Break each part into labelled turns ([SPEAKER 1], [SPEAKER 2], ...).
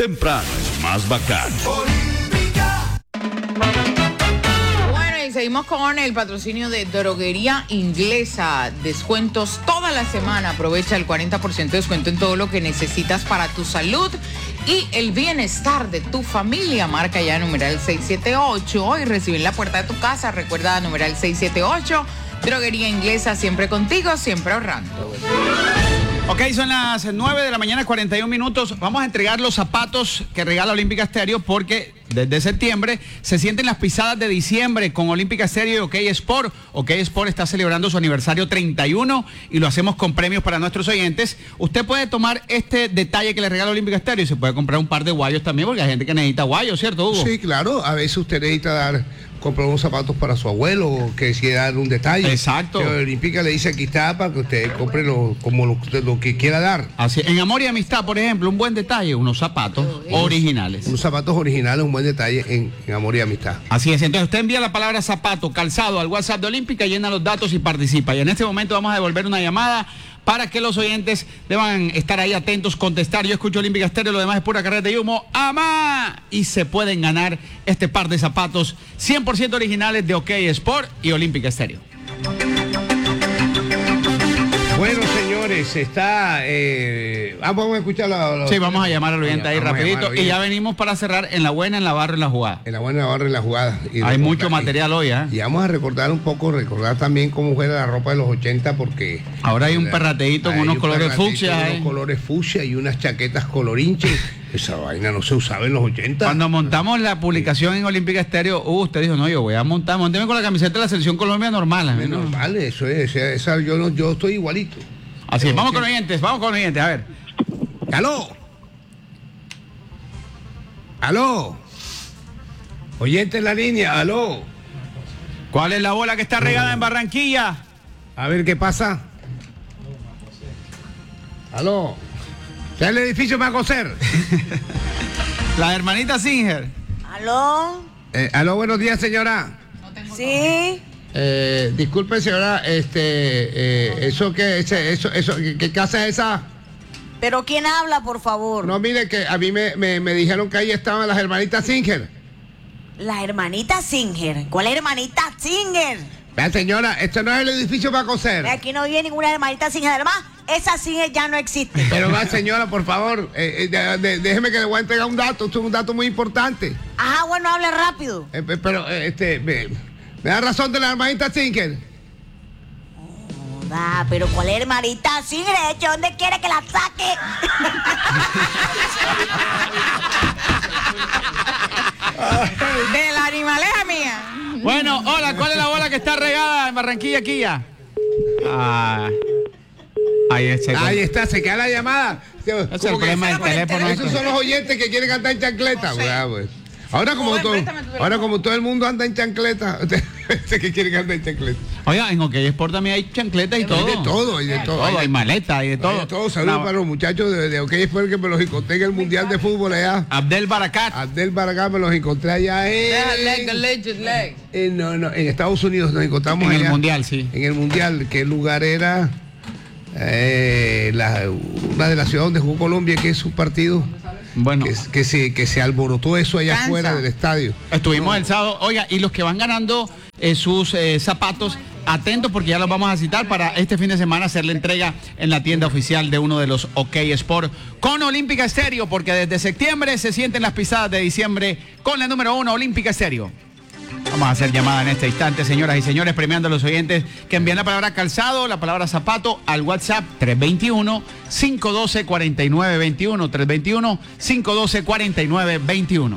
[SPEAKER 1] Temprano es más bacán.
[SPEAKER 2] Bueno, y seguimos con el patrocinio de Droguería Inglesa. Descuentos toda la semana. Aprovecha el 40% de descuento en todo lo que necesitas para tu salud y el bienestar de tu familia. Marca ya numeral 678 y recibe en la puerta de tu casa. Recuerda numeral 678. Droguería Inglesa, siempre contigo, siempre ahorrando.
[SPEAKER 3] Ok, son las 9 de la mañana, 41 minutos. Vamos a entregar los zapatos que regala Olímpica Estéreo porque desde septiembre se sienten las pisadas de diciembre con Olímpica Estéreo y OK Sport. OK Sport está celebrando su aniversario 31 y lo hacemos con premios para nuestros oyentes. Usted puede tomar este detalle que le regala Olímpica Estéreo y se puede comprar un par de guayos también porque hay gente que necesita guayos, ¿cierto, Hugo?
[SPEAKER 4] Sí, claro. A veces usted necesita comprar unos zapatos para su abuelo o que quiera dar un detalle.
[SPEAKER 3] Exacto.
[SPEAKER 4] Olímpica le dice aquí está para que usted compre lo que quiera dar.
[SPEAKER 3] Así, en Amor y Amistad, por ejemplo, un buen detalle, unos zapatos originales.
[SPEAKER 4] Unos zapatos originales, un buen detalle en Amor y Amistad.
[SPEAKER 3] Así es, entonces usted envía la palabra zapato, calzado al WhatsApp de Olímpica, llena los datos y participa. Y en este momento vamos a devolver una llamada para que los oyentes deban estar ahí atentos, contestar. Yo escucho Olímpica Estéreo, lo demás es pura carreta y humo. ¡Amá! Y se pueden ganar este par de zapatos 100% originales de OK Sport y Olímpica Estéreo.
[SPEAKER 4] Bueno, señores, está... vamos a escuchar
[SPEAKER 3] Sí, vamos a llamar al oyente ahí rapidito. Y ya venimos para cerrar en la buena, en la barra, en la jugada.
[SPEAKER 4] En la buena, en la barra, en la jugada.
[SPEAKER 3] Hay mucho material hoy, ¿eh?
[SPEAKER 4] Y vamos a recordar también cómo fue la ropa de los 80 porque...
[SPEAKER 3] Ahora hay un perrateíto con unos colores fucsia.
[SPEAKER 4] Unos colores fucsia y unas chaquetas colorinche. Esa vaina no se usaba en los 80.
[SPEAKER 3] Cuando montamos la publicación en Olímpica Estéreo, usted dijo, no, yo voy a monteme con la camiseta de la selección Colombia normal.
[SPEAKER 4] No, normal, eso es, yo estoy igualito.
[SPEAKER 3] Así es, vamos con oyentes, a ver.
[SPEAKER 4] ¡Aló! Oyente en la línea, ¡aló!
[SPEAKER 3] ¿Cuál es la bola que está regada en Barranquilla?
[SPEAKER 4] A ver qué pasa. ¡Aló! ¿Está el edificio para coser?
[SPEAKER 3] La hermanita Singer.
[SPEAKER 5] ¿Aló?
[SPEAKER 4] Aló, buenos días, señora.
[SPEAKER 5] Sí.
[SPEAKER 4] Disculpe, señora, ¿qué casa es esa?
[SPEAKER 5] ¿Pero quién habla, por favor?
[SPEAKER 4] No, mire, que a mí me dijeron que ahí estaban las hermanitas Singer.
[SPEAKER 5] ¿Las hermanitas Singer? ¿Cuál hermanita Singer?
[SPEAKER 4] Vean, señora, esto no es el edificio para coser.
[SPEAKER 5] Aquí no vive ninguna hermanita Singer. Además, esa Singer ya no existe.
[SPEAKER 4] Pero va, señora, por favor, déjeme que le voy a entregar un dato. Esto es un dato muy importante.
[SPEAKER 5] Ajá, bueno, hable rápido.
[SPEAKER 4] Pero, ¿me da razón de la hermanita Singer?
[SPEAKER 5] Pero ¿cuál hermanita Singer? ¿Dónde quiere que la saque?
[SPEAKER 2] De la animaleja mía.
[SPEAKER 3] Bueno, hola, ¿cuál es la bola que está regada en Barranquilla, Quilla? Ahí
[SPEAKER 4] está, se queda la llamada.
[SPEAKER 3] Es el problema del teléfono.
[SPEAKER 4] Esos son los oyentes que quieren andar en chancleta. Pues. Ahora como todo el mundo anda en chancleta, que quieren andar en chancleta.
[SPEAKER 3] Oiga, en OK Sport también hay chancletas y todo.
[SPEAKER 4] Hay de todo.
[SPEAKER 3] Hay maletas, hay de todo.
[SPEAKER 4] Hay de todo. Saludos para los muchachos de OK Sport que me los encontré en el Mundial de Fútbol allá.
[SPEAKER 3] Abdel Barakat me
[SPEAKER 4] los encontré allá en Estados Unidos. Nos encontramos
[SPEAKER 3] en
[SPEAKER 4] allá.
[SPEAKER 3] el Mundial, sí.
[SPEAKER 4] En el Mundial. ¿Qué lugar era? Una de las ciudades donde jugó Colombia, que es su partido.
[SPEAKER 3] Bueno,
[SPEAKER 4] que se alborotó eso allá afuera del estadio.
[SPEAKER 3] Estuvimos el sábado. Oiga, y los que van ganando sus zapatos, atentos porque ya los vamos a citar para este fin de semana hacer la entrega en la tienda oficial de uno de los OK Sport con Olímpica Estéreo, porque desde septiembre se sienten las pisadas de diciembre con la número 1 Olímpica Estéreo. Vamos a hacer llamada en este instante, señoras y señores, premiando a los oyentes que envían la palabra calzado, la palabra zapato al WhatsApp 321-512-4921, 321-512-4921.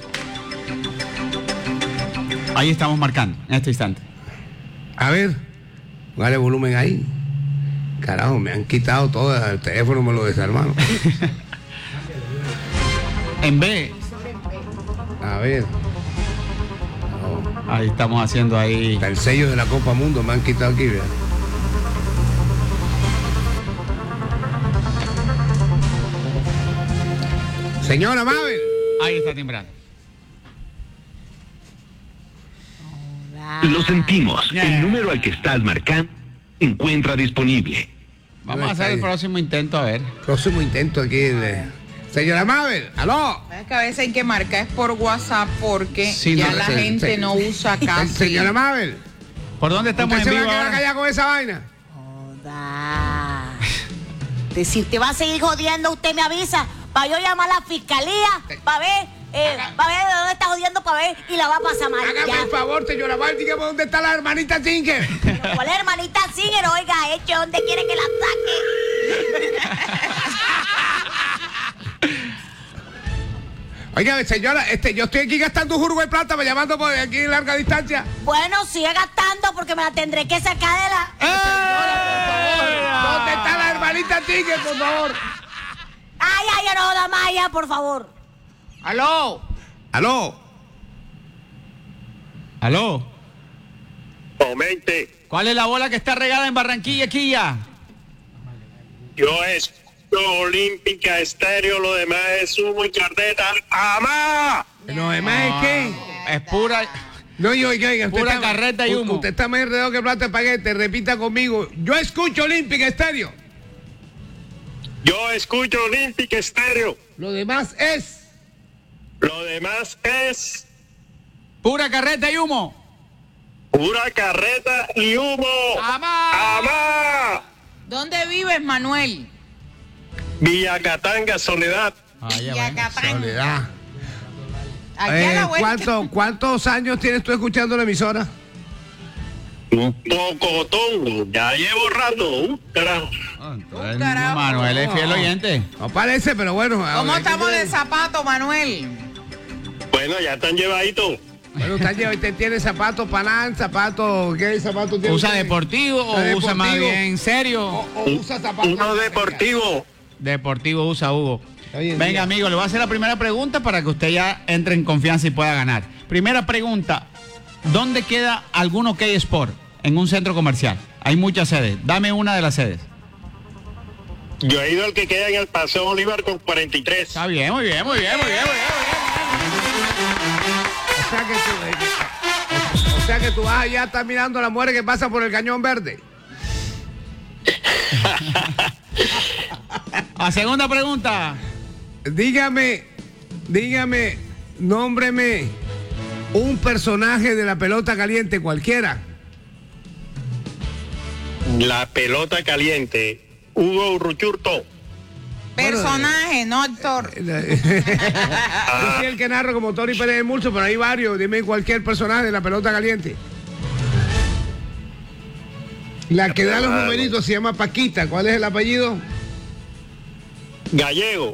[SPEAKER 3] Ahí estamos marcando en este instante.
[SPEAKER 4] A ver, dale volumen ahí. Carajo, me han quitado todo, el teléfono me lo desarmaron.
[SPEAKER 3] En B.
[SPEAKER 4] A ver.
[SPEAKER 3] Ahí estamos haciendo ahí.
[SPEAKER 4] Está el sello de la Copa Mundo, me han quitado aquí, ¿verdad? Señora Mabel.
[SPEAKER 3] Ahí está timbrando.
[SPEAKER 1] Lo sentimos. El número al que estás marcando se encuentra disponible.
[SPEAKER 3] Vamos a hacer el próximo intento, a ver.
[SPEAKER 4] Próximo intento aquí. Señora Mabel, aló.
[SPEAKER 2] Es que a veces hay que marcar es por WhatsApp porque
[SPEAKER 3] Sí,
[SPEAKER 2] ya
[SPEAKER 3] no,
[SPEAKER 2] la
[SPEAKER 4] sí,
[SPEAKER 2] gente
[SPEAKER 4] sí.
[SPEAKER 2] no usa casi.
[SPEAKER 4] Señora Mabel,
[SPEAKER 3] ¿Por dónde estamos
[SPEAKER 4] ¿usted
[SPEAKER 3] en
[SPEAKER 4] se va a
[SPEAKER 3] vivo
[SPEAKER 4] quedar
[SPEAKER 3] ahora?
[SPEAKER 4] callada con esa vaina?
[SPEAKER 5] Joda. Si usted va a seguir jodiendo, usted me avisa para yo llamar a la fiscalía para ver de dónde está jodiendo para ver y la va a pasar mal.
[SPEAKER 4] Hágame
[SPEAKER 5] Ya.
[SPEAKER 4] el favor, señora Mabel, dígame dónde está la hermanita Singer.
[SPEAKER 5] ¿Cuál es, hermanita Singer? Oiga, hecho, ¿dónde quiere que la saque?
[SPEAKER 4] Oiga, señora, yo estoy aquí gastando un jurgo de plata, me llamando por aquí en larga distancia.
[SPEAKER 5] Bueno, sigue gastando porque me la tendré que sacar de la...
[SPEAKER 4] ¿Dónde está la hermanita Singer, por favor?
[SPEAKER 5] Ay, no joda más ya, por favor.
[SPEAKER 2] ¡Aló!
[SPEAKER 4] Aló.
[SPEAKER 3] ¿Aló?
[SPEAKER 6] Momente,
[SPEAKER 3] ¿Cuál es la bola que está regada en Barranquilla, Quilla?
[SPEAKER 6] yo escucho Olímpica Estéreo, lo demás es humo y carneta. ¡Amá!
[SPEAKER 4] No, además es que...
[SPEAKER 3] Es pura...
[SPEAKER 4] No, oiga, usted
[SPEAKER 3] Pura
[SPEAKER 4] está-
[SPEAKER 3] carreta y humo.
[SPEAKER 4] Usted está más enredado que plata de paquete, repita conmigo. Yo escucho Olímpica Estéreo.
[SPEAKER 6] Yo escucho Olímpica Estéreo,
[SPEAKER 4] Lo demás es...
[SPEAKER 6] lo demás es
[SPEAKER 3] Pura carreta y humo.
[SPEAKER 6] pura carreta y humo.
[SPEAKER 3] ¡Amá!
[SPEAKER 6] ¡Amá!
[SPEAKER 2] ¿Dónde vives, Manuel?
[SPEAKER 6] Villacatanga, Soledad.
[SPEAKER 2] Yacatán.
[SPEAKER 4] Soledad.
[SPEAKER 2] Aquí a la vuelta.
[SPEAKER 4] ¿Cuántos años tienes tú escuchando la emisora?
[SPEAKER 6] Un pocotón, ya llevo rato. Carajo.
[SPEAKER 2] carajo.
[SPEAKER 3] Manuel es fiel oyente.
[SPEAKER 4] No parece, pero bueno.
[SPEAKER 2] ¿Cómo estamos de zapato, Manuel?
[SPEAKER 6] Bueno, ya están llevaditos.
[SPEAKER 4] Bueno, usted tiene zapatos Panam, zapatos... ¿Qué zapatos tiene
[SPEAKER 3] ¿Usa
[SPEAKER 4] usted?
[SPEAKER 3] deportivo o
[SPEAKER 4] ¿Usa
[SPEAKER 3] usa más
[SPEAKER 4] deportivo?
[SPEAKER 3] bien serio?
[SPEAKER 4] O usa zapatos...
[SPEAKER 6] Uno deportivo.
[SPEAKER 3] Deportivo usa Hugo.
[SPEAKER 4] Hoy en
[SPEAKER 3] Venga,
[SPEAKER 4] día.
[SPEAKER 3] amigo, le voy a hacer la primera pregunta para que usted ya entre en confianza y pueda ganar. Primera pregunta, ¿dónde queda algún OK Sport en un centro comercial? Hay muchas sedes. Dame una de las sedes.
[SPEAKER 6] Yo he ido al que queda en el Paseo Bolívar con 43.
[SPEAKER 3] Está bien, muy bien, muy bien, muy bien, muy bien.
[SPEAKER 4] O sea que tú vas allá, estás mirando la muerte que pasa por el Cañón Verde.
[SPEAKER 3] La segunda pregunta.
[SPEAKER 4] Dígame, nómbreme un personaje de la pelota caliente cualquiera.
[SPEAKER 6] La pelota caliente. Hugo Urruchurto.
[SPEAKER 2] Personaje, no actor.
[SPEAKER 4] Yo soy el que narro como Tony Pérez del Murcio, pero hay varios. Dime cualquier personaje de la pelota caliente. La que da los numeritos se llama Paquita. ¿Cuál es el apellido?
[SPEAKER 6] Gallego.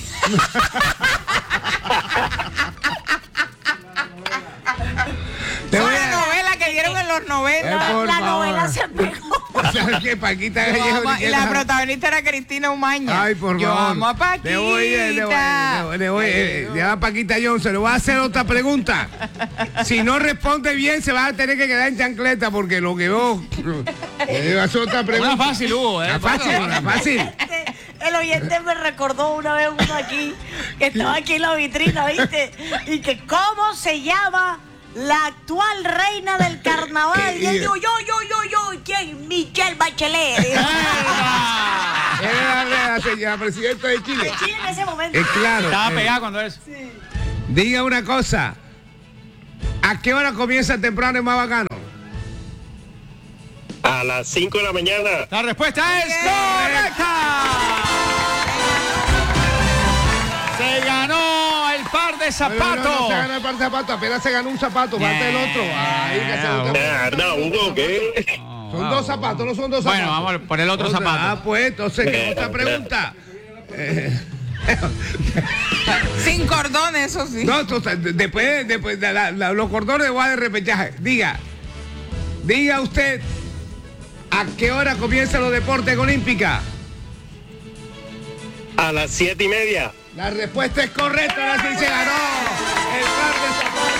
[SPEAKER 4] Te voy
[SPEAKER 2] Una
[SPEAKER 4] a...
[SPEAKER 2] novela que dieron en los 90.
[SPEAKER 4] por
[SPEAKER 5] La
[SPEAKER 4] favor.
[SPEAKER 5] novela se pegó.
[SPEAKER 4] ¿Sabes qué? Paquita Gallego. ni
[SPEAKER 2] Y
[SPEAKER 4] que
[SPEAKER 2] la
[SPEAKER 4] nada.
[SPEAKER 2] protagonista era Cristina Umaña.
[SPEAKER 4] Ay, por
[SPEAKER 2] Yo
[SPEAKER 4] favor.
[SPEAKER 2] amo a Paquita.
[SPEAKER 4] Le va a Paquita Johnson. Le voy a hacer otra pregunta. Si no responde bien, se va a tener que quedar en chancleta porque lo que veo. Le voy a hacer otra pregunta.
[SPEAKER 3] Una fácil, Hugo.
[SPEAKER 4] Una fácil, una fácil.
[SPEAKER 5] El oyente me recordó una vez uno aquí, que estaba aquí en la vitrina, ¿viste? Y que cómo se llama la actual reina del carnaval. Y él dijo, yo, ¿quién? Michelle Bachelet.
[SPEAKER 4] Era la señora presidenta de Chile.
[SPEAKER 5] Chile en ese momento.
[SPEAKER 4] Claro.
[SPEAKER 3] Estaba pegada cuando eso.
[SPEAKER 4] Diga una cosa. ¿A qué hora comienza temprano y más bacano?
[SPEAKER 6] A las 5 de la mañana.
[SPEAKER 3] La respuesta es correcta. Se ganó el par de
[SPEAKER 4] No,
[SPEAKER 3] zapatos.
[SPEAKER 4] no se ganó el par de zapatos, apenas se ganó un zapato, falta el otro. Ahí que se
[SPEAKER 6] No, Hugo, ¿qué?
[SPEAKER 4] Son dos zapatos, no son dos zapatos.
[SPEAKER 3] Bueno, vamos por el otro zapato.
[SPEAKER 4] Ah, pues, entonces, ¿qué otra pregunta?
[SPEAKER 2] Sin cordones, eso sí.
[SPEAKER 4] No, entonces, después de los cordones de repechaje. Diga usted, ¿a qué hora comienzan los deportes en Olímpica?
[SPEAKER 6] A las 7:30.
[SPEAKER 4] La respuesta es correcta, ahora sí se ganó el par de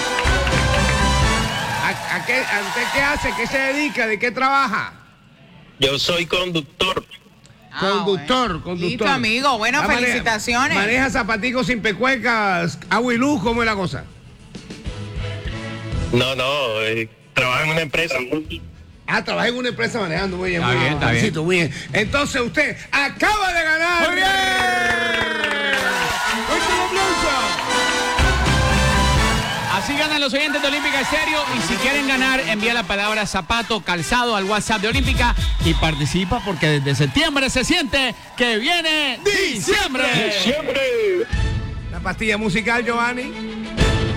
[SPEAKER 4] zapatos. ¿A usted qué hace? ¿Qué se dedica? ¿De qué trabaja?
[SPEAKER 6] Yo soy conductor.
[SPEAKER 4] Conductor.
[SPEAKER 2] Listo, amigo. Bueno, felicitaciones.
[SPEAKER 4] Maneja zapaticos sin pecuecas, agua y luz, ¿cómo es la cosa?
[SPEAKER 6] No, trabajo en una empresa.
[SPEAKER 4] Ah, trabaja en una empresa manejando, muy bien,
[SPEAKER 3] Está bien, está bien.
[SPEAKER 4] Felicito, muy bien. Entonces usted acaba de ganar.
[SPEAKER 3] Muy bien. Así ganan los oyentes de Olímpica Estéreo. Y si quieren ganar, envía la palabra zapato, calzado al WhatsApp de Olímpica y participa porque desde septiembre se siente que viene diciembre.
[SPEAKER 4] La pastilla musical, Giovanni.